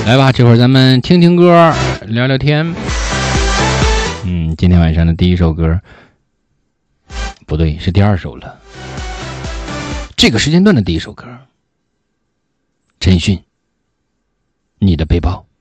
来吧，这会儿咱们听听歌，聊聊天。今天晚上的第一首歌，不对，是第二首了。这个时间段的第一首歌，陈奕迅，你的背包。